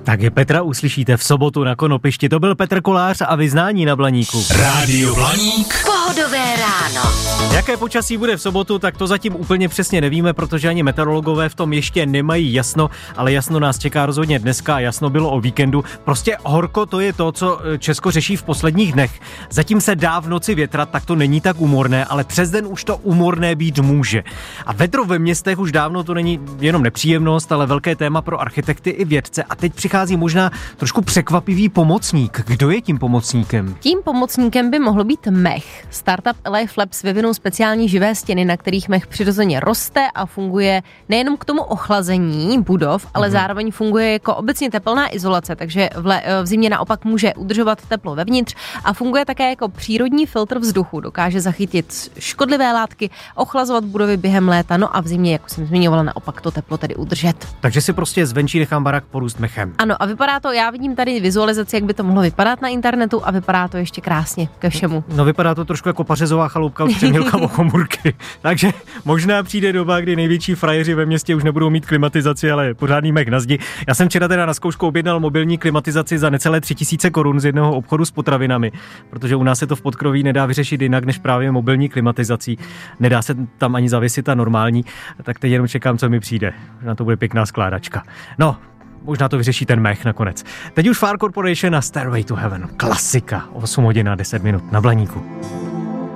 Taky Petra uslyšíte v sobotu na Konopišti. To byl Petr Kolář a Vyznání na Blaníku. Rádio Blaník. Pohodové ráno. Jaké počasí bude v sobotu, tak to zatím úplně přesně nevíme, protože ani meteorologové v tom ještě nemají jasno, ale jasno nás čeká rozhodně dneska a jasno bylo o víkendu. Prostě horko, to je to, co Česko řeší v posledních dnech. Zatím se dá v noci větrat, tak to není tak úmorné, ale přes den už to úmorné být může. A vedro ve městech už dávno to není jenom nepříjemnost, ale velké téma pro architekty i vědce. A teď přichází možná trošku překvapivý pomocník. Kdo je tím pomocníkem? Tím pomocníkem by mohlo být mech. Startup Life Labs vyvinul speciální živé stěny, na kterých mech přirozeně roste a funguje nejenom k tomu ochlazení budov, ale zároveň funguje jako obecně tepelná izolace, takže v zimě naopak může udržovat teplo vevnitř a funguje také jako přírodní filtr vzduchu. Dokáže zachytit škodlivé látky, ochlazovat budovy během léta, no a v zimě, jako jsem zmiňovala, naopak to teplo tedy udržet. Takže si prostě zvenčí nechám barák porůst mechem. Ano, a vypadá to, já vidím tady vizualizaci, jak by to mohlo vypadat na internetu a vypadá to ještě krásně ke všemu. No vypadá to trošku jako pařezová chaloupka od Přemělka Bohomurky. Takže možná přijde doba, kdy největší frajeři ve městě už nebudou mít klimatizaci, ale pořádný mech na zdi. Já jsem včera teda na zkoušku objednal mobilní klimatizaci za necelé 3000 korun z jednoho obchodu s potravinami, protože u nás se to v Podkroví nedá vyřešit jinak než právě mobilní klimatizací. Nedá se tam ani zavěsit ta normální, tak teď jenom čekám, co mi přijde. Na to bude pěkná skládačka. No, možná to vyřeší ten mech nakonec. Teď už Far Corporation a Stairway to Heaven. Klasika. 8 hodin a 10 minut na Blaníku.